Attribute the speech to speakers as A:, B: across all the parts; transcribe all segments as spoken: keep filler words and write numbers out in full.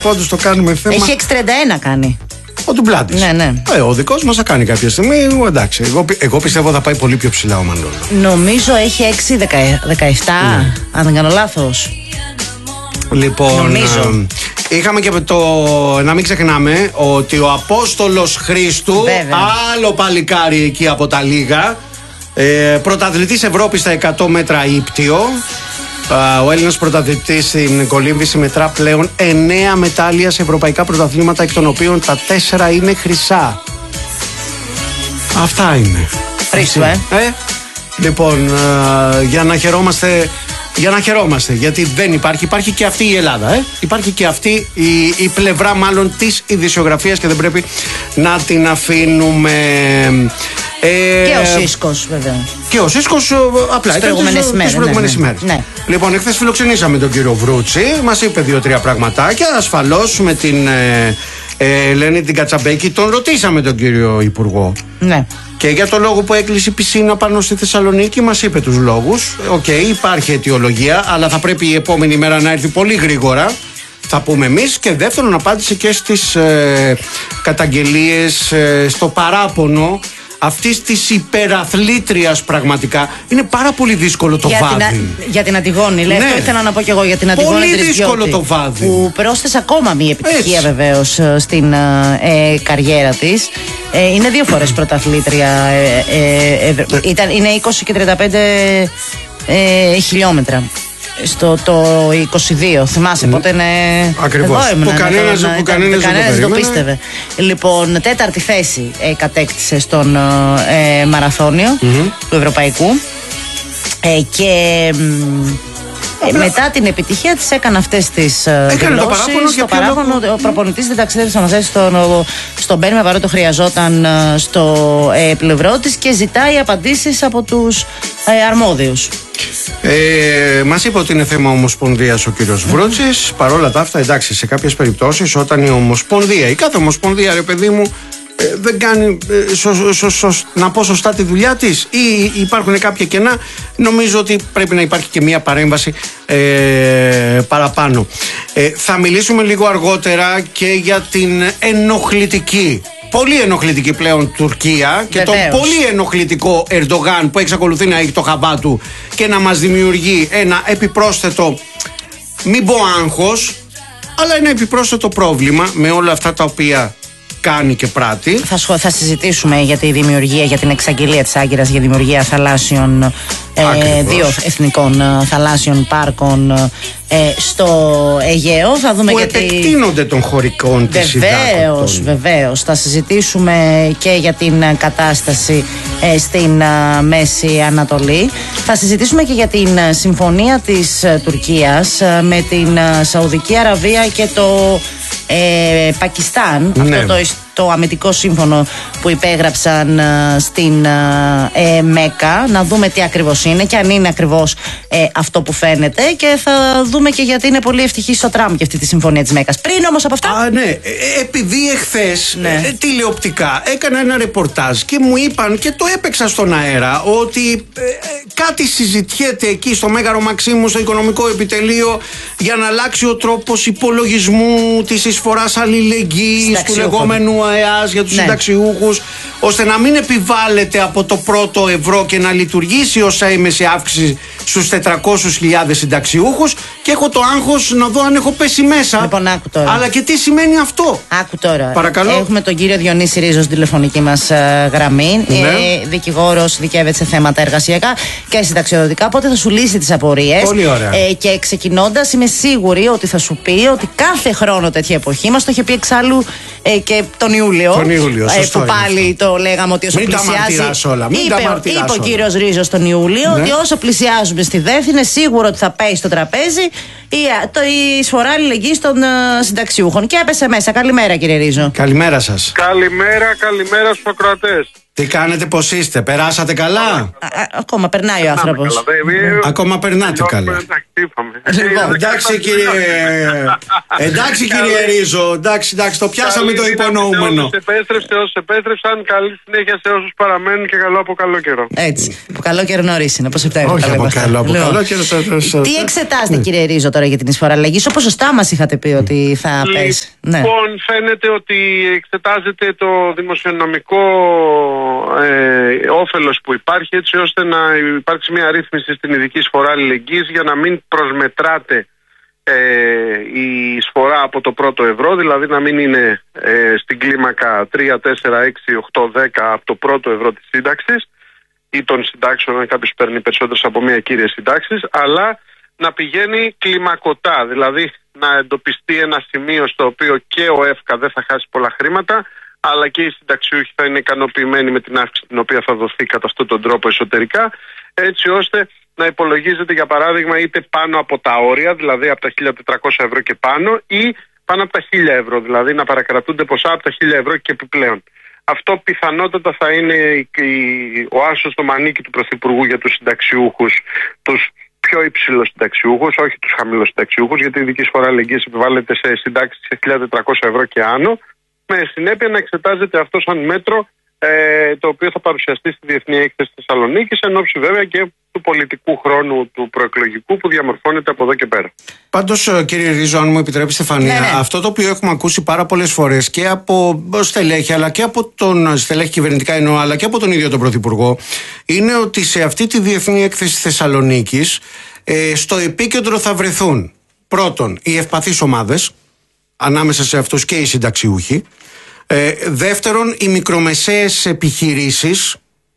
A: Πόντους το κάνουμε θέμα.
B: Έχει έξι τριάντα ένα κάνει.
A: Ο Ντουμπλάτης.
B: Ναι, ναι.
A: Ε, ο δικός μας θα κάνει κάποια στιγμή. Εντάξει. Εγώ, εγώ πιστεύω θα πάει πολύ πιο ψηλά ο Μανώλο.
B: Νομίζω έχει έξι δεκαεπτά, ναι. Αν δεν κάνω λάθος.
A: Λοιπόν,
B: νομίζω.
A: Ε, είχαμε και το. Να μην ξεχνάμε ότι ο Απόστολος Χρήστου,
B: βέβαια,
A: άλλο παλικάρι εκεί από τα Λίγα, ε, πρωταθλητής Ευρώπης στα εκατό μέτρα ύπτιο. Ο Έλληνας πρωταθλητής στην κολύμβηση μετρά πλέον εννέα μετάλλια σε ευρωπαϊκά πρωταθλήματα, εκ των οποίων τα τέσσερα είναι χρυσά. Αυτά είναι.
B: Χρήστου, ε.
A: ε. Λοιπόν, ε, για να χαιρόμαστε. Για να χαιρόμαστε, γιατί δεν υπάρχει, υπάρχει και αυτή η Ελλάδα, ε? Υπάρχει και αυτή η, η πλευρά μάλλον της ειδησιογραφίας και δεν πρέπει να την αφήνουμε.
B: Ε, και ο Σίσκος βέβαια.
A: Και ο Σίσκος απλά
B: τις προηγούμενες ημέρες.
A: Ναι, ναι, ναι.
B: Ναι.
A: Λοιπόν, εχθές φιλοξενήσαμε τον κύριο Βρούτσι, μας είπε δύο-τρία πραγματάκια, ασφαλώς με την ε, ε, Ελένη την Κατσαμπέκη, τον ρωτήσαμε τον κύριο Υπουργό.
B: Ναι.
A: Και για το λόγο που έκλεισε η πισίνα πάνω στη Θεσσαλονίκη μας είπε τους λόγους. Οκ, okay, υπάρχει αιτιολογία, αλλά θα πρέπει η επόμενη μέρα να έρθει πολύ γρήγορα. Θα πούμε εμείς. Και δεύτερον, απάντησε και στις ε, καταγγελίες, ε, στο παράπονο αυτής της υπεραθλήτριας πραγματικά. Είναι πάρα πολύ δύσκολο το
B: για
A: βάδι.
B: Την, για την Αντιγόνη, λέει. Ναι. Αυτό ήθελα να πω και εγώ για την Αντιγόνη.
A: Πολύ δύσκολο το βάδι.
B: Που πρόσθεσε ακόμα μία επιτυχία βεβαίως στην ε, καριέρα της. Ε, είναι δύο φορές πρωταθλήτρια. Ε, ε, ε, ε, ήταν, είναι είκοσι και τριάντα πέντε ε, χιλιόμετρα. Στο το είκοσι δύο, θυμάσαι, πότε είναι.
A: Ακριβώς.
B: Εδώ ήμουν,
A: που κανένας
B: δεν το, το πίστευε. Λοιπόν, τέταρτη θέση ε, κατέκτησε στον ε, μαραθώνιο mm-hmm. του Ευρωπαϊκού. Ε, και ε, μετά την επιτυχία της έκανε αυτές τις δηλώσεις. Στο παράπονο, ο προπονητής δεν ταξίδευσε να μας έρθει στον, στον Μπέρμα, παρότι το χρειαζόταν στο ε, πλευρό της, και ζητάει απαντήσεις από τους ε, αρμόδιους.
A: Ε, μας είπε ότι είναι θέμα ομοσπονδίας ο κύριος Βρούτσης. Παρ' όλα τα αυτά, εντάξει, σε κάποιες περιπτώσεις όταν η ομοσπονδία, η κάθε ομοσπονδία, ρε παιδί μου, ε, δεν κάνει ε, σω, σω, σω, να πω σωστά τη δουλειά της, ή υπάρχουν κάποια κενά, νομίζω ότι πρέπει να υπάρχει και μια παρέμβαση ε, παραπάνω. Ε, θα μιλήσουμε λίγο αργότερα και για την ενοχλητική, πολύ ενοχλητική πλέον Τουρκία και
B: βεβαίως
A: τον πολύ ενοχλητικό Ερντογάν που εξακολουθεί να έχει το χαμπά του και να μας δημιουργεί ένα επιπρόσθετο, μην πω άγχος, αλλά ένα επιπρόσθετο πρόβλημα με όλα αυτά τα οποία κάνει και πράττει.
B: Θα, σχο, θα συζητήσουμε για τη δημιουργία, για την εξαγγελία της Άγκυρας για δημιουργία θαλάσσιων, ε, δύο εθνικών ε, θαλάσσιων πάρκων ε, στο Αιγαίο. Θα δούμε
A: που
B: γιατί
A: επεκτείνονται των χωρικών της υδάτων.
B: Βεβαίως, βεβαίως. Θα συζητήσουμε και για την κατάσταση ε, στην ε, Μέση Ανατολή. Θα συζητήσουμε και για την ε, συμφωνία της ε, Τουρκίας ε, με την ε, Σαουδική Αραβία και το Ε, Πακιστάν, ναι. Αυτό το, το αμυντικό σύμφωνο που υπέγραψαν ε, στην ε, Μέκα. Να δούμε τι ακριβώς είναι και αν είναι ακριβώς ε, αυτό που φαίνεται, και θα δούμε και γιατί είναι πολύ ευτυχής στο Τραμπ και αυτή τη συμφωνία της Μέκας. Πριν όμως από αυτά,
A: Α, ναι, ε, επειδή εχθές ναι. ε, τηλεοπτικά έκανα ένα ρεπορτάζ και μου είπαν, και το έπαιξα στον αέρα, ότι ε, κάτι συζητιέται εκεί στο Μέγαρο Μαξίμου, στο Οικονομικό Επιτελείο, για να αλλάξει ο τρόπος υπολογισμού της εισφοράς αλληλεγγύης του λεγόμενου ΑΕΑΣ για τους ναι. συνταξιούχους, ώστε να μην επιβάλλεται από το πρώτο ευρώ και να λειτουργήσει ως έμεση αύξηση στους τετρακόσιες χιλιάδες συνταξιούχους, και έχω το άγχος να δω αν έχω πέσει μέσα.
B: Λοιπόν, άκου τώρα.
A: Αλλά και τι σημαίνει αυτό.
B: Άκου τώρα.
A: Παρακαλώ.
B: Έχουμε τον κύριο Διονύση Ρίζο στην τηλεφωνική μας ε, γραμμή.
A: Ναι.
B: Ε, δικηγόρος, δικαιεύεται σε θέματα εργασιακά και συνταξιοδοτικά. Οπότε θα σου λύσει τις απορίες.
A: Πολύ ωραία.
B: Ε, και ξεκινώντας, είμαι σίγουρη ότι θα σου πει ότι κάθε χρόνο τέτοια εποχή, μας το είχε πει εξάλλου ε, και τον Ιούλιο.
A: Τον Ιούλιο,
B: ε, που πάλι το λέγαμε ότι όσο
A: μην
B: πλησιάζει.
A: Τα όλα, μην
B: είπε,
A: τα
B: είπε ο κύριος Ρίζος τον Ιούλιο, ναι, ότι όσο πλησιάζουμε στη ΔΕΘ είναι σίγουρο ότι θα πέσει στο τραπέζι η, το, η εισφορά αλληλεγγύης των uh, συνταξιούχων. Και έπεσε μέσα. Καλημέρα, κύριε Ρίζο.
A: Καλημέρα σας.
C: Καλημέρα, καλημέρα στους ακροατές.
A: Τι κάνετε, πώς είστε, περάσατε καλά?
B: Α, ακόμα περνάει ο άνθρωπος.
A: Ακόμα περνάτε καλά. Εντάξει κύριε, εντάξει κύριε Ρίζο, εντάξει, εντάξει, το πιάσαμε το υπονοούμενο.
C: Όσους επέστρεψε, όσους επέστρεψαν, καλή συνέχεια σε όσους παραμένουν και καλό από καλό καιρό.
B: Έτσι, από καλό καιρό νωρίς είναι, όπως επτά.
A: Όχι από καλό, από καλό καιρό.
B: Τι εξετάζετε κύριε Ρίζο τώρα για την εισφοραλλαγή? Στο ποσοστά μας είχατε πει ότι θα πέσει.
C: Λοιπόν, φαίνεται ότι εξετάζεται το δημοσιονομικό ε, όφελος που υπάρχει, έτσι ώστε να υπάρξει μια ρύθμιση στην ειδική εισφορά αλληλεγγύης για να μην προσμετράται ε, η εισφορά από το πρώτο ευρώ, δηλαδή να μην είναι ε, στην κλίμακα τρία, τέσσερα, έξι, οκτώ, δέκα από το πρώτο ευρώ της σύνταξης ή των συντάξεων, αν κάποιος παίρνει περισσότερες από μία κύρια σύνταξη, αλλά να πηγαίνει κλιμακωτά, δηλαδή να εντοπιστεί ένα σημείο στο οποίο και ο ΕΦΚΑ δεν θα χάσει πολλά χρήματα, αλλά και οι συνταξιούχοι θα είναι ικανοποιημένοι με την αύξηση την οποία θα δοθεί κατά αυτόν τον τρόπο εσωτερικά, έτσι ώστε να υπολογίζεται για παράδειγμα είτε πάνω από τα όρια, δηλαδή από τα χίλια τετρακόσια ευρώ και πάνω, ή πάνω από τα χίλια ευρώ, δηλαδή να παρακρατούνται ποσά από τα χίλια ευρώ και επιπλέον. Αυτό πιθανότατα θα είναι η, η, ο άσος στο μανίκι του Πρωθυπουργού για τους συνταξιούχους, τους πιο υψηλούς συνταξιούχους, όχι τους χαμηλούς συνταξιούχους, γιατί η ειδική εισφορά αλληλεγγύης επιβάλλεται σε συντάξεις σε χίλια τετρακόσια ευρώ και άνω, με συνέπεια να εξετάζεται αυτό σαν μέτρο ε, το οποίο θα παρουσιαστεί στη Διεθνή Έκθεση Θεσσαλονίκης, εν ώψη βέβαια και του πολιτικού χρόνου του προεκλογικού που διαμορφώνεται από εδώ και πέρα.
A: Πάντως, κύριε Ρίζο, αν μου επιτρέπει, Στεφανία, ναι, ναι. αυτό το οποίο έχουμε ακούσει πάρα πολλές φορές και από στελέχη, αλλά και από τον στελέχη κυβερνητικά εννοώ, αλλά και από τον ίδιο τον Πρωθυπουργό, είναι ότι σε αυτή τη Διεθνή Έκθεση Θεσσαλονίκης ε, στο επίκεντρο θα βρεθούν πρώτον οι ευπαθείς ομάδες, ανάμεσα σε αυτούς και οι συνταξιούχοι. Ε, δεύτερον, οι μικρομεσαίες επιχειρήσεις,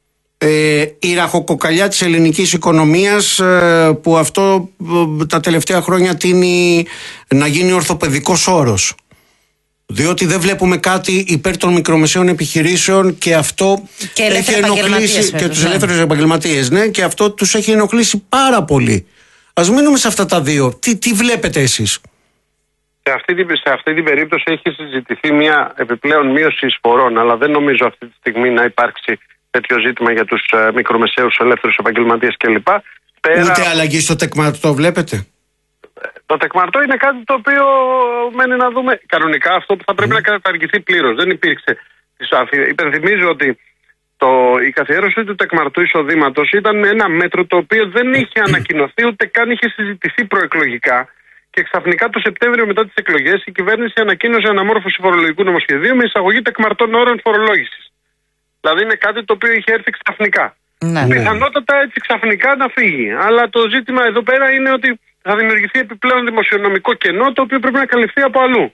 A: ε, η ραχοκοκαλιά της ελληνικής οικονομίας, ε, που αυτό ε, τα τελευταία χρόνια τείνει να γίνει ορθοπαιδικός όρος. Διότι δεν βλέπουμε κάτι υπέρ των μικρομεσαίων επιχειρήσεων και αυτό
B: και
A: έχει ενοχλήσει και τους ελεύθερους επαγγελματίες, ναι, και αυτό τους έχει ενοχλήσει πάρα πολύ. Ας μείνουμε σε αυτά τα δύο. Τι, τι βλέπετε εσείς?
C: Σε αυτή, την, σε αυτή την περίπτωση έχει συζητηθεί μια επιπλέον μείωση εισφορών, αλλά δεν νομίζω αυτή τη στιγμή να υπάρξει τέτοιο ζήτημα για τους uh, μικρομεσαίους ελεύθερους επαγγελματίες κλπ. Πέρα...
A: Ούτε αλλαγή στο τεκμαρτό βλέπετε?
C: Το τεκμαρτό είναι κάτι το οποίο μένει να δούμε. Κανονικά αυτό που θα πρέπει mm. να καταργηθεί πλήρως. Δεν υπήρξε. Υπενθυμίζω ότι το, η καθιέρωση του τεκμαρτού εισοδήματος ήταν ένα μέτρο το οποίο δεν είχε ανακοινωθεί ούτε καν είχε συζητηθεί προεκλογικά. Και ξαφνικά το Σεπτέμβριο μετά τις εκλογές η κυβέρνηση ανακοίνωσε αναμόρφωση φορολογικού νομοσχεδίου με εισαγωγή τεκμαρτών όρων φορολόγησης. Δηλαδή είναι κάτι το οποίο είχε έρθει ξαφνικά. Ναι. Πιθανότατα έτσι ξαφνικά να φύγει. Αλλά το ζήτημα εδώ πέρα είναι ότι θα δημιουργηθεί επιπλέον δημοσιονομικό κενό το οποίο πρέπει να καλυφθεί από αλλού.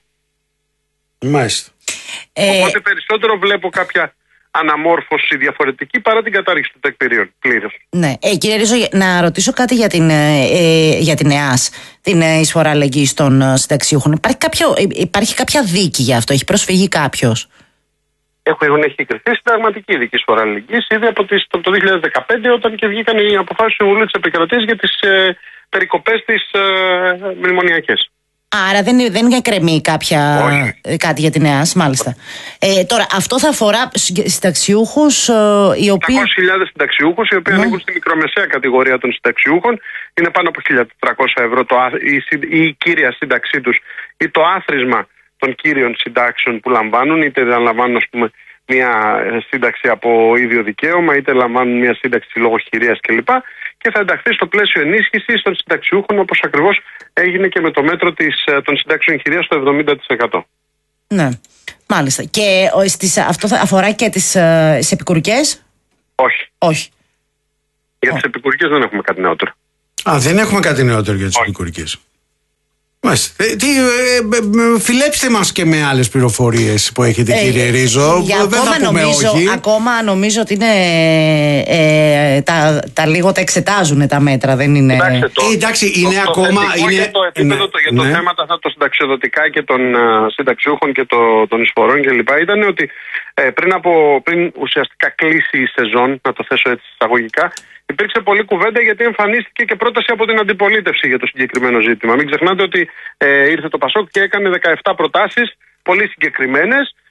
A: Μάλιστα.
C: Οπότε ε... περισσότερο βλέπω κάποια αναμόρφωση διαφορετική παρά την κατάργηση του τεκμηρίων πλήρως.
B: Ναι. Ε, κύριε Ρίζο, να ρωτήσω κάτι για την, ε, για την ΕΑΣ, την ε, εισφορά αλληλεγγύης των ε, συνταξιούχων. Υπάρχει, κάποιο, υπάρχει κάποια δίκη για αυτό, έχει προσφυγεί κάποιος?
C: Έχουν έχει κριθεί συνταγματική ειδική εισφορά αλληλεγγύης ήδη από τις, το, το δύο χιλιάδες δεκαπέντε, όταν και βγήκαν οι αποφάσεις του Συμβουλίου της Επικρατείας για τις ε, περικοπές της ε, μνημονιακές.
B: Άρα δεν, δεν εκκρεμεί κάποια, κάτι για την ΕΑΣ, μάλιστα. Ε, τώρα, αυτό θα αφορά συνταξιούχους ε, οι οποίοι...
C: οκτακόσιες χιλιάδες συνταξιούχους, οι οποίοι ναι. ανήκουν στη μικρομεσαία κατηγορία των συνταξιούχων. Είναι πάνω από χίλια τετρακόσια ευρώ το, η, η κύρια σύνταξή τους ή το άθροισμα των κύριων συντάξεων που λαμβάνουν, είτε λαμβάνουν ας πούμε, μια σύνταξη από ίδιο δικαίωμα, είτε λαμβάνουν μια σύνταξη λόγω χειρίας κλπ. Και θα ενταχθεί στο πλαίσιο ενίσχυσης των συνταξιούχων, όπως ακριβώς έγινε και με το μέτρο της, των συντάξεων χειρίας στο εβδομήντα τοις εκατό.
B: Ναι, μάλιστα. Και στις, αυτό θα αφορά και τις ε, επικουρικές?
C: Όχι.
B: Όχι.
C: Για τις επικουρικές δεν έχουμε κάτι νεότερο.
A: Α, δεν έχουμε κάτι νεότερο για τις επικουρικές. Μάλιστα. Ε, τι, ε, ε, ε, φιλέψτε μας και με άλλες πληροφορίες που έχετε, ε, κύριε Ρίζο.
B: Για δεν ακόμα, θα πούμε νομίζω, όχι. Ακόμα νομίζω ότι είναι ε, τα, τα λίγο τα εξετάζουν τα μέτρα, δεν είναι...
C: Εντάξει, το,
A: ε, εντάξει είναι
C: το,
A: ακόμα...
C: Το
A: είναι,
C: για το επίπεδο ναι, το, για το ναι. θέματα αυτά των συνταξιοδοτικά και των uh, συνταξιούχων και το, των εισφορών κλπ. Ήταν ότι ε, πριν, από, πριν ουσιαστικά κλείσει η σεζόν, να το θέσω έτσι εισαγωγικά, υπήρξε πολλή κουβέντα γιατί εμφανίστηκε και πρόταση από την αντιπολίτευση για το συγκεκριμένο ζήτημα. Μην ξεχνάτε ότι ε, ήρθε το Πασόκ και έκανε δεκαεπτά προτάσεις, πολύ συγκεκριμένες,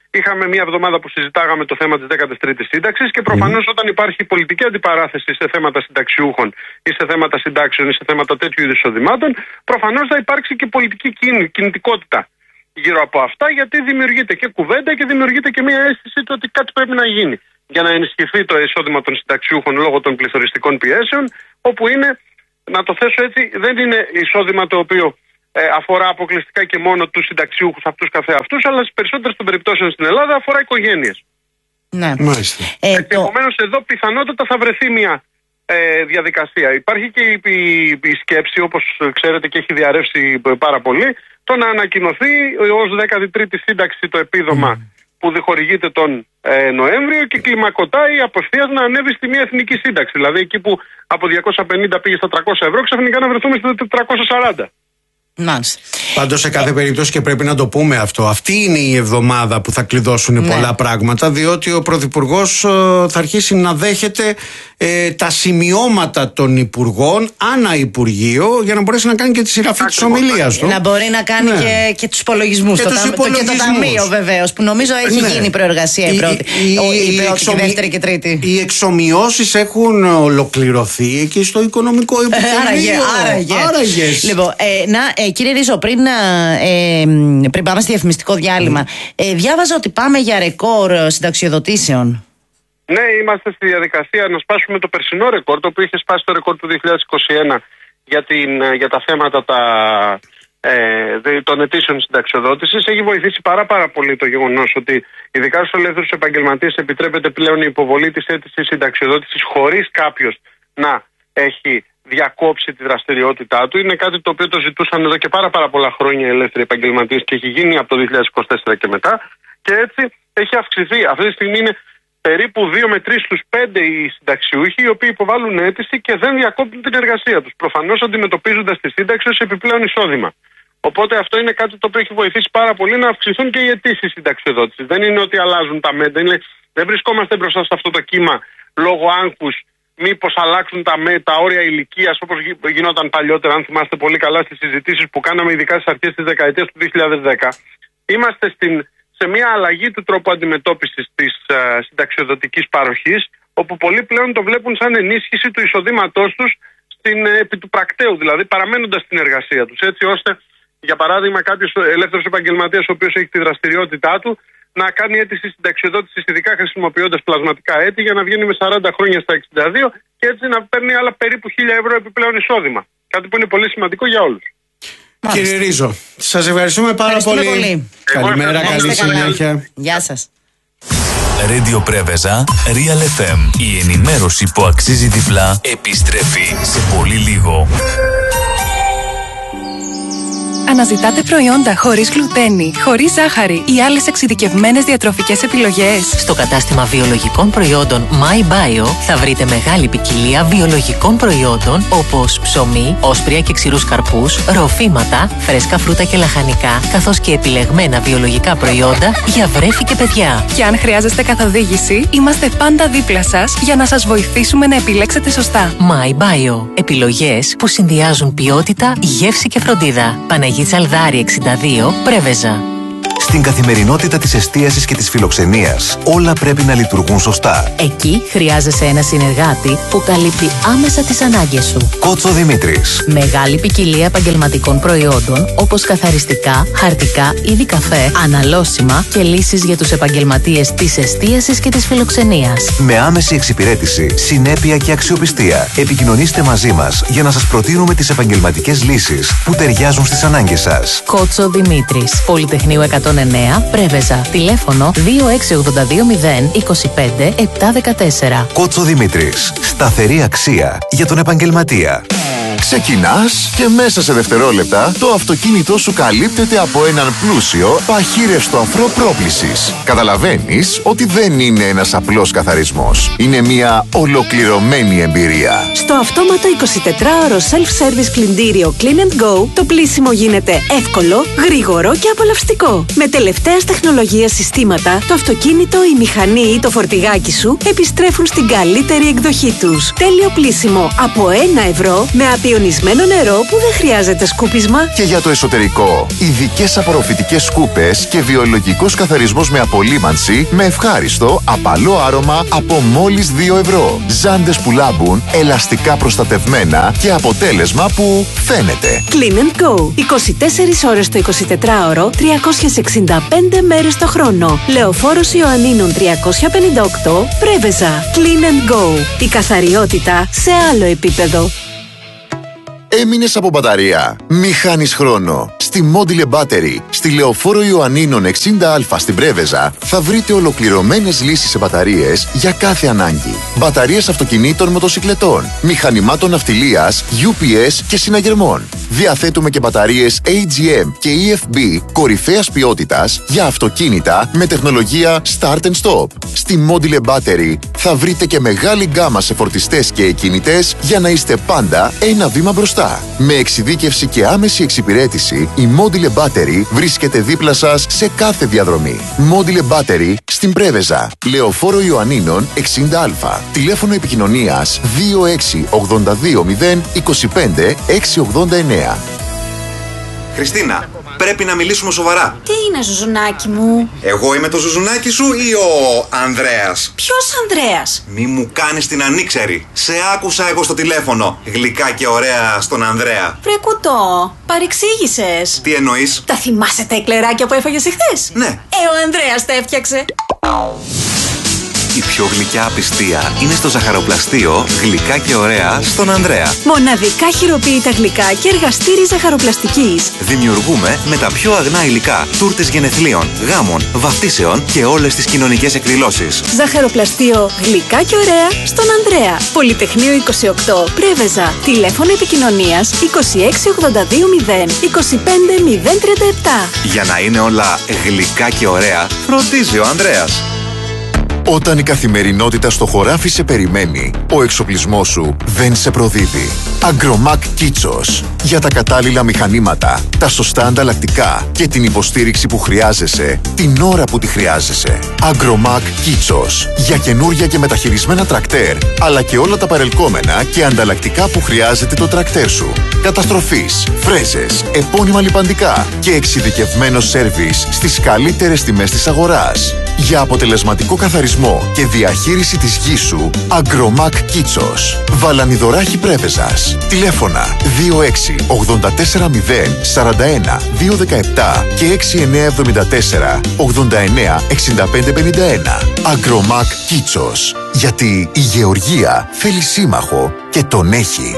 C: Είχαμε μία εβδομάδα που συζητάγαμε το θέμα της δέκατης τρίτης σύνταξης και προφανώς mm. όταν υπάρχει πολιτική αντιπαράθεση σε θέματα συνταξιούχων ή σε θέματα συντάξεων ή σε θέματα τέτοιου είδους εισοδημάτων, προφανώς θα υπάρξει και πολιτική κινητικότητα γύρω από αυτά, γιατί δημιουργείται και κουβέντα και δημιουργείται και μία αίσθηση ότι κάτι πρέπει να γίνει για να ενισχυθεί το εισόδημα των συνταξιούχων λόγω των πληθωριστικών πιέσεων, όπου είναι, να το θέσω έτσι, δεν είναι εισόδημα το οποίο ε, αφορά αποκλειστικά και μόνο τους συνταξιούχους αυτούς καθεαυτούς, αλλά στις περισσότερες των περιπτώσεων στην Ελλάδα αφορά οικογένειες. Ναι. Μάλιστα. Ε, το... Επομένως εδώ πιθανότατα θα βρεθεί μια ε, διαδικασία. Υπάρχει και η, η, η σκέψη, όπως ξέρετε και έχει διαρρεύσει πάρα πολύ, το να ανακοινωθεί ως δέκατη τρίτη σύνταξη το επίδομα mm. που διχορηγείται τον ε, Νοέμβριο και κλιμακωτάει απευθείας να ανέβει στη μία εθνική σύνταξη. Δηλαδή εκεί που από διακόσια πενήντα πήγε στα τριακόσια ευρώ, ξαφνικά να βρεθούμε στα τετρακόσια σαράντα.
A: Πάντως σε κάθε περίπτωση, και πρέπει να το πούμε αυτό, αυτή είναι η εβδομάδα που θα κλειδώσουν ναι. πολλά πράγματα, διότι ο Πρωθυπουργός ε, θα αρχίσει να δέχεται ε, τα σημειώματα των Υπουργών ανά Υπουργείο για να μπορέσει να κάνει και τη συγγραφή της ομιλίας του.
B: Να μπορεί να κάνει ναι. και, και τους υπολογισμούς. Και, το, τους υπολογισμούς. Και το Ταμείο βεβαίως, που νομίζω έχει ναι. γίνει η προεργασία η, η πρώτη, η, η, η, η, πρώτη, εξομοι... η δεύτερη και τρίτη.
A: Οι εξομοιώσεις έχουν ολοκληρωθεί εκεί στο Οικονομικό Επιτελείο.
B: Άραγε, άραγε. Λοιπόν, ε, να, ε, κύριε Ρίζο, πριν, ε, πριν πάμε στη διαφημιστικό διάλειμμα, mm. ε, διάβαζα ότι πάμε για ρεκόρ συνταξιοδοτήσεων.
C: Ναι, είμαστε στη διαδικασία να σπάσουμε το περσινό ρεκόρ, το οποίο είχε σπάσει το ρεκόρ του δύο χιλιάδες είκοσι ένα για, την, για τα θέματα τα, ε, των αιτήσεων συνταξιοδότησης. Έχει βοηθήσει πάρα, πάρα πολύ το γεγονός ότι ειδικά στους ελεύθερους επαγγελματίες επιτρέπεται πλέον η υποβολή της αίτησης συνταξιοδότησης χωρίς κάποιος να έχει διακόψει τη δραστηριότητά του. Είναι κάτι το οποίο το ζητούσαν εδώ και πάρα, πάρα πολλά χρόνια οι ελεύθεροι επαγγελματίες και έχει γίνει από το δύο χιλιάδες είκοσι τέσσερα και μετά. Και έτσι έχει αυξηθεί. Αυτή τη στιγμή είναι περίπου δύο με τρεις στους πέντε οι συνταξιούχοι οι οποίοι υποβάλλουν αίτηση και δεν διακόπτουν την εργασία τους. Προφανώς αντιμετωπίζοντας τη σύνταξη ως επιπλέον εισόδημα. Οπότε αυτό είναι κάτι το οποίο έχει βοηθήσει πάρα πολύ να αυξηθούν και οι αιτήσεις συνταξιοδότησης. Δεν είναι ότι αλλάζουν τα μέτρα. Είναι... Δεν βρισκόμαστε μπροστά σε αυτό το κύμα λόγω άγχους. Μήπως αλλάξουν τα, με, τα όρια ηλικίας όπως γινόταν παλιότερα, αν θυμάστε πολύ καλά στις συζητήσεις που κάναμε ειδικά στις αρχές της δεκαετίας του δύο χιλιάδες δέκα. Είμαστε στην, σε μια αλλαγή του τρόπου αντιμετώπισης της uh, συνταξιοδοτικής παροχής, όπου πολλοί πλέον το βλέπουν σαν ενίσχυση του εισοδήματός τους στην, επί του πρακτέου, δηλαδή παραμένοντας στην εργασία τους. Έτσι ώστε, για παράδειγμα, κάποιος ελεύθερος επαγγελματίας ο οποίος έχει τη δραστηριότητά του να κάνει αίτηση συνταξιοδότησης, ειδικά χρησιμοποιώντας πλασματικά έτη, για να βγαίνει με σαράντα χρόνια στα εξήντα δύο και έτσι να παίρνει άλλα περίπου χίλια ευρώ επιπλέον εισόδημα. Κάτι που είναι πολύ σημαντικό για όλους.
A: Κύριε Ρίζο, σας ευχαριστούμε πάρα πολύ. πολύ.
C: Καλημέρα,
A: καλή συνέχεια.
B: Γεια σας.
D: Radio Πρέβεζα, Real εφ εμ. Η ενημέρωση που αξίζει διπλά επιστρέφει σε πολύ λίγο.
E: Αναζητάτε προϊόντα χωρίς γλουτένη, χωρίς ζάχαρη ή άλλες εξειδικευμένες διατροφικές επιλογές?
F: Στο κατάστημα βιολογικών προϊόντων MyBio θα βρείτε μεγάλη ποικιλία βιολογικών προϊόντων όπως ψωμί, όσπρια και ξηρούς καρπούς, ροφήματα, φρέσκα φρούτα και λαχανικά, καθώς και επιλεγμένα βιολογικά προϊόντα για βρέφη και παιδιά.
E: Και αν χρειάζεστε καθοδήγηση, είμαστε πάντα δίπλα σας για να σας βοηθήσουμε να επιλέξετε σωστά.
F: MyBio. Επιλογές που συνδυάζουν ποιότητα, γεύση και φροντίδα. Παναγία Τσαλδάρη εξήντα δύο, Πρέβεζα.
G: Στην καθημερινότητα της εστίασης και της φιλοξενίας, όλα πρέπει να λειτουργούν σωστά.
F: Εκεί χρειάζεσαι ένα συνεργάτη που καλύπτει άμεσα τις ανάγκες σου.
G: Κότσο Δημήτρης.
F: Μεγάλη ποικιλία επαγγελματικών προϊόντων όπως καθαριστικά, χαρτικά, είδη καφέ, αναλώσιμα και λύσεις για τους επαγγελματίες της εστίασης και της φιλοξενίας.
G: Με άμεση εξυπηρέτηση, συνέπεια και αξιοπιστία. Επικοινωνήστε μαζί μας για να σας προτείνουμε τις επαγγελματικές λύσεις που ταιριάζουν στις ανάγκες σας.
F: Κότσο Δημήτρης. Πολυτεχνείου εκατόν εννέα, Πρέβεζα. Τηλέφωνο δύο έξι ογδόντα δύο μηδέν είκοσι πέντε επτακόσια δεκατέσσερα.
G: Κότσο Δημήτρης. Σταθερή αξία για τον επαγγελματία.
H: Ξεκινάς και μέσα σε δευτερόλεπτα το αυτοκίνητό σου καλύπτεται από έναν πλούσιο παχύρευστο αφρό πρόπλησης. Καταλαβαίνεις ότι δεν είναι ένας απλός καθαρισμός. Είναι μια ολοκληρωμένη εμπειρία.
I: Στο αυτόματο εικοσιτετράωρο self-service πλυντήριο Clean and Go, το πλύσιμο γίνεται εύκολο, γρήγορο και απολαυστικό. Με τελευταίας τεχνολογίας συστήματα, το αυτοκίνητο, η μηχανή ή το φορτηγάκι σου επιστρέφουν στην καλύτερη εκδοχή τους. Τέλειο πλύσιμο από ένα ευρώ με απειρή Ιονισμένο νερό που δεν χρειάζεται σκούπισμα.
H: Και για το εσωτερικό, ειδικές απορροφητικές σκούπες και βιολογικός καθαρισμός με απολύμανση με ευχάριστο, απαλό άρωμα από μόλις δύο ευρώ. Ζάντες που λάμπουν, ελαστικά προστατευμένα και αποτέλεσμα που φαίνεται.
I: Clean and Go. είκοσι τέσσερις ώρες το εικοσιτετράωρο, τριακόσιες εξήντα πέντε μέρες το χρόνο. Λεωφόρος Ιωαννίνων τριακόσια πενήντα οκτώ, Πρέβεζα. Clean and Go. Η καθαριότητα σε άλλο επίπεδο.
H: Έμεινες από μπαταρία? Μη χάνεις χρόνο. Στη Module Battery, στη Λεωφόρο Ιωαννίνων εξήντα α στην Πρέβεζα, θα βρείτε ολοκληρωμένες λύσεις σε μπαταρίες για κάθε ανάγκη. Μπαταρίες αυτοκινήτων, μοτοσικλετών, μηχανημάτων ναυτιλίας, γιου πι ες και συναγερμών. Διαθέτουμε και μπαταρίες έι τζι εμ και ι εφ μπι κορυφαίας ποιότητας για αυτοκίνητα με τεχνολογία Start and Stop. Στη Module Battery θα βρείτε και μεγάλη γκάμα σε φορτιστές και εκκινητές για να είστε πάντα ένα βήμα μπροστά. Με εξειδίκευση και άμεση εξυπηρέτηση, η Module Battery βρίσκεται δίπλα σας σε κάθε διαδρομή. Module Battery στην Πρέβεζα, Λεωφόρο Ιωαννίνων εξήντα α. Τηλέφωνο επικοινωνίας δύο έξι ογδόντα δύο μηδέν είκοσι πέντε έξι ογδόντα εννέα.
J: Χριστίνα, πρέπει να μιλήσουμε σοβαρά.
K: Τι είναι, Ζουζουνάκι μου?
J: Εγώ είμαι το Ζουζουνάκι σου ή ο Ανδρέας?
K: Ποιος Ανδρέας?
J: Μη μου κάνεις την ανήξερη. Σε άκουσα εγώ στο τηλέφωνο. Γλυκά και ωραία στον Ανδρέα.
K: Βρε κουτό, παρεξήγησες.
J: Τι εννοείς?
K: Τα θυμάσαι τα εκλεράκια που έφαγες εχθές?
J: Ναι.
K: Ε, ο Ανδρέας τα έφτιαξε.
J: Η πιο γλυκιά απιστία είναι στο ζαχαροπλαστείο Γλυκά και ωραία στον Ανδρέα.
I: Μοναδικά χειροποίητα γλυκά και εργαστήρι ζαχαροπλαστικής.
J: Δημιουργούμε με τα πιο αγνά υλικά τούρτες γενεθλίων, γάμων, βαφτίσεων και όλες τις κοινωνικές εκδηλώσεις.
I: Ζαχαροπλαστείο Γλυκά και ωραία στον Ανδρέα. Πολυτεχνείο είκοσι οκτώ, Πρέβεζα. Τηλέφωνο επικοινωνίας είκοσι έξι ογδόντα δύο μηδέν είκοσι πέντε μηδέν τριάντα επτά.
J: Για να είναι όλα γλυκά και ωραία, φροντίζει ο Ανδρέας.
H: Όταν η καθημερινότητα στο χωράφι σε περιμένει, ο εξοπλισμός σου δεν σε προδίδει. Agromac Kitsos. Για τα κατάλληλα μηχανήματα, τα σωστά ανταλλακτικά και την υποστήριξη που χρειάζεσαι, την ώρα που τη χρειάζεσαι. Agromac Kitsos. Για καινούρια και μεταχειρισμένα τρακτέρ, αλλά και όλα τα παρελκόμενα και ανταλλακτικά που χρειάζεται το τρακτέρ σου. Καταστροφής, φρέζες, επώνυμα λιπαντικά και εξειδικευμένο σέρβις στις καλύτερες τιμές της αγοράς. Για αποτελεσματικό καθαρισμό και διαχείριση της γης σου, Agromac Kitsos. Βαλανιδωράχη Πρέβεζας. Τηλέφωνα δύο έξι ογδόντα τέσσερα μηδέν σαράντα ένα δύο δεκαεπτά και έξι εννέα εβδομήντα τέσσερα ογδόντα εννέα εξήντα πέντε πενήντα ένα. Agromac Kitsos. Γιατί η γεωργία θέλει σύμμαχο και τον έχει.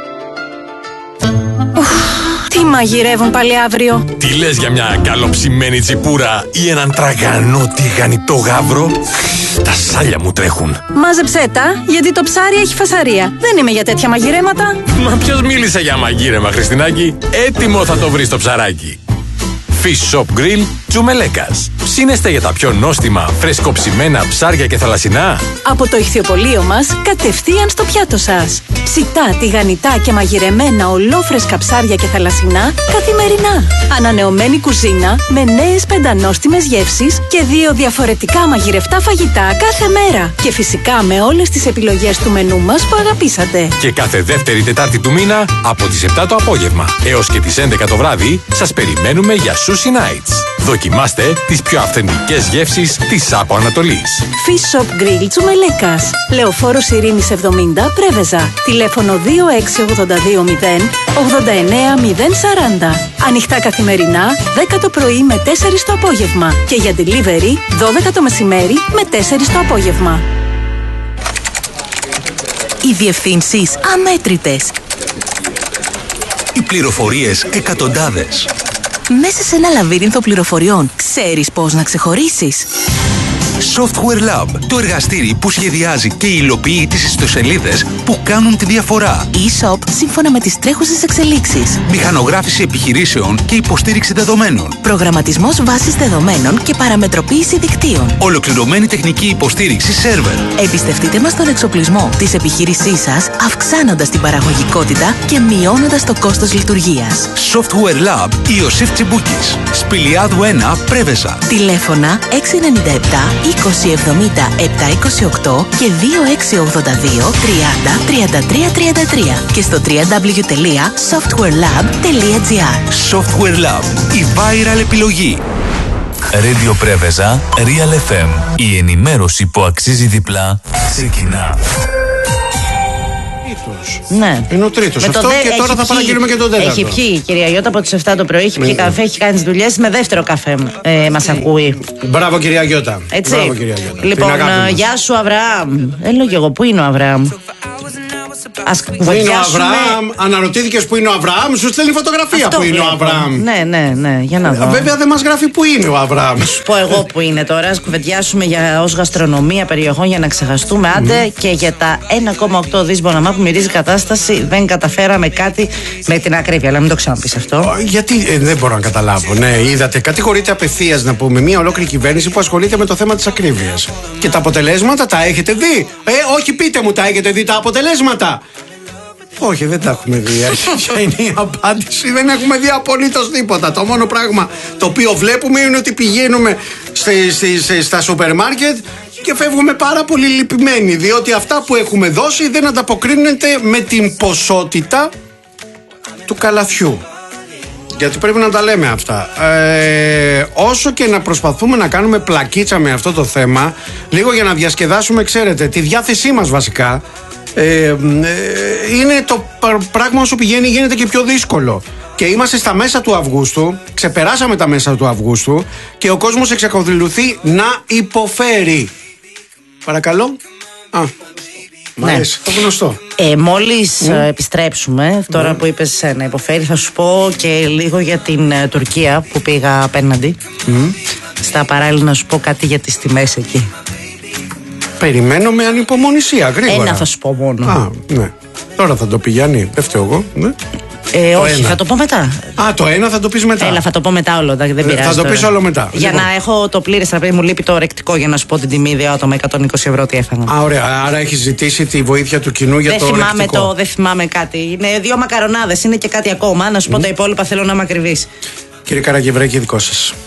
I: Τι μαγειρεύουν πάλι αύριο?
L: Τι λες για μια καλοψημένη τσιπούρα ή έναν τραγανό τηγανιτό γάβρο? Τα σάλια μου τρέχουν.
I: Μάζεψέ τα, γιατί το ψάρι έχει φασαρία. Δεν είμαι για τέτοια μαγειρέματα.
L: Μα ποιος μίλησε για μαγείρεμα, Χριστινάκη? Έτοιμο θα το βρεις το ψαράκι. Fish Shop Grill Τσουμελέκας. Ψήνεστε για τα πιο νόστιμα, φρεσκοψημένα ψάρια και θαλασσινά?
I: Από το ηχθιοπωλείο μας, κατευθείαν στο πιάτο σας. Ψητά, τηγανιτά και μαγειρεμένα ολόφρεσκα ψάρια και θαλασσινά καθημερινά. Ανανεωμένη κουζίνα με νέες πεντανόστιμες γεύσεις και δύο διαφορετικά μαγειρευτά φαγητά κάθε μέρα. Και φυσικά με όλες τις επιλογές του μενού μας που αγαπήσατε.
L: Και κάθε δεύτερη Τετάρτη του μήνα από τις επτά το απόγευμα έως και τις έντεκα το βράδυ σας περιμένουμε για Sushi Nights. Δοκιμάστε τις πιο αυθεντικές γεύσεις της Άπο Ανατολής.
I: Fish Shop Grill Τσουμελέκας. Λεωφόρος Ειρήνης εβδομήντα, Πρέβεζα. Τηλέφωνο δύο έξι ογδόντα δύο μηδέν ογδόντα εννέα μηδέν σαράντα. Ανοιχτά καθημερινά, δέκα το πρωί με τέσσερις το απόγευμα. Και για delivery, δώδεκα το μεσημέρι με τέσσερις το απόγευμα.
F: Οι διευθύνσεις αμέτρητες.
M: Οι πληροφορίες εκατοντάδες.
F: Μέσα σε ένα λαβύρινθο πληροφοριών, ξέρεις πώς να ξεχωρίσεις?
M: Software Lab, το εργαστήρι που σχεδιάζει και υλοποιεί τις ιστοσελίδες που κάνουν τη διαφορά.
F: E-shop σύμφωνα με τις τρέχουσες εξελίξεις.
M: Μηχανογράφηση επιχειρήσεων και υποστήριξη δεδομένων.
F: Προγραμματισμός βάσης δεδομένων και παραμετροποίηση δικτύων.
M: Ολοκληρωμένη τεχνική υποστήριξη σερβερ.
F: Εμπιστευτείτε μας τον εξοπλισμό της επιχείρησής σας, αυξάνοντας την παραγωγικότητα και μειώνοντας το κόστος λειτουργίας.
M: Software Lab Ιωσήφ Τσιμπούκης. Σπηλιάδου ένα, Πρέβεζα.
F: Τηλέφωνα έξι εννιά επτά είκοσι εβδομήντα επτακόσια είκοσι οκτώ και δύο έξι ογδόντα δύο τριάντα τριάντα τρία τριάντα τρία και στο double-u double-u double-u τελεία softwarelab τελεία gr.
M: Software Lab, η viral επιλογή.
D: Radio Πρέβεζα, Real εφ εμ. Η ενημέρωση που αξίζει διπλά ξεκινά.
B: Ναι.
A: Είναι ο τρίτος αυτό
B: δε...
A: και τώρα θα
B: πιει...
A: παραγγείλουμε και τον τέταρτο.
B: Έχει πιει η κυρία Γιώτα από τις επτά το πρωί, έχει πιει καφέ, έχει κάνει τις δουλειές με δεύτερο καφέ. Ε, μας ακούει.
A: Μπράβο κυρία Γιώτα.
B: Έτσι.
A: Μπράβο, κυρία Γιώτα.
B: Λοιπόν, γεια σου Αβραάμ. Έλω και εγώ, πού είναι ο Αβραάμ? Ας
A: πού είναι ο Αβραάμ? Αναρωτήθηκες που είναι ο Αβραάμ, σου στέλνει φωτογραφία
B: αυτό
A: που είναι
B: βλέπω.
A: ο Αβραάμ.
B: Ναι, ναι, ναι, για να δω.
A: Βέβαια δεν μας γράφει που είναι ο Αβραάμ.
B: Σου πω εγώ που είναι τώρα. Ας κουβεντιάσουμε για ως γαστρονομία περιοχών για να ξεχαστούμε. Άντε mm. και για τα ένα κόμμα οκτώ δις μποναμά που μυρίζει κατάσταση, δεν καταφέραμε κάτι με την ακρίβεια. Αλλά μην το ξαναπείς αυτό.
A: Γιατί ε, δεν μπορώ να καταλάβω. Ναι, είδατε, κατηγορείται απευθείας να πούμε μια ολόκληρη κυβέρνηση που ασχολείται με το θέμα της ακρίβειας. Και τα αποτελέσματα τα έχετε δει? Ε, όχι, πείτε μου, τα έχετε δει τα αποτελέσματα? Όχι, δεν τα έχουμε δει. Ποια είναι η απάντηση? Δεν έχουμε δει απολύτως τίποτα. Το μόνο πράγμα το οποίο βλέπουμε είναι ότι πηγαίνουμε στη, στη, στη, στα σούπερ μάρκετ και φεύγουμε πάρα πολύ λυπημένοι, διότι αυτά που έχουμε δώσει δεν ανταποκρίνεται με την ποσότητα του καλαθιού. Γιατί πρέπει να τα λέμε αυτά. Ε, όσο και να προσπαθούμε να κάνουμε πλακίτσα με αυτό το θέμα, λίγο για να διασκεδάσουμε, ξέρετε, τη διάθεσή μας βασικά, ε, ε, είναι το πράγμα όσο πηγαίνει γίνεται και πιο δύσκολο. Και είμαστε στα μέσα του Αυγούστου, ξεπεράσαμε τα μέσα του Αυγούστου και ο κόσμος εξακολουθεί να υποφέρει. Παρακαλώ. Α, μ' αρέσει, το γνωστό.
B: Ε, μόλις
A: Mm.
B: ε, επιστρέψουμε, τώρα
A: Mm.
B: που είπες ε, να υποφέρει, θα σου πω και λίγο για την ε, Τουρκία που πήγα απέναντι.
A: Mm.
B: Στα παράλληλα να σου πω κάτι για τις τιμές εκεί.
A: Περιμένω με ανυπομονησία, γρήγορα.
B: Ένα θα σου πω μόνο.
A: Α, ναι. Τώρα θα το πει Γιάννη, δεν φταίω εγώ. Ναι.
B: Ε,
A: το
B: όχι,
A: ένα.
B: θα το πω μετά.
A: Α, το ένα θα το πεις μετά.
B: Έλα, θα το πω μετά όλο. Δεν πειράζει.
A: Θα το
B: τώρα.
A: πεις όλο μετά.
B: Για
A: Λοιπόν.
B: να έχω το πλήρες τραπέζι, μου λείπει το ρεκτικό για να σου πω την τιμή δύο άτομα εκατόν είκοσι ευρώ τι έφαγα.
A: Α, ωραία. Άρα έχει ζητήσει τη βοήθεια του κοινού για
B: δεν
A: το
B: θυμάμαι
A: ρεκτικό.
B: το, δεν θυμάμαι κάτι. Είναι δύο μακαρονάδες, είναι και κάτι ακόμα. Να σου πω
A: Mm.
B: τα υπόλοιπα, θέλω να είμαι ακριβής.
A: Κύριε Καραγευρέκη, δικό σας.